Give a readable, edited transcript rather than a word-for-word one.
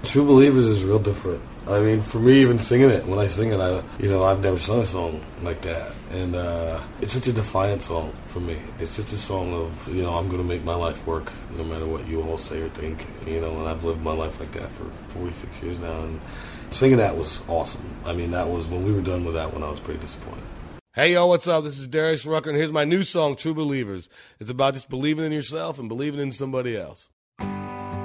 True Believers is real different. I mean, for me, even singing it, when I sing it, I've never sung a song like that. And it's such a defiant song for me. It's just a song of, I'm going to make my life work no matter what you all say or think, and I've lived my life like that for 46 years now. And singing that was awesome. I mean, that was, when we were done with that one, I was pretty disappointed. Hey, yo, what's up? This is Darius Rucker, and here's my new song, True Believers. It's about just believing in yourself and believing in somebody else.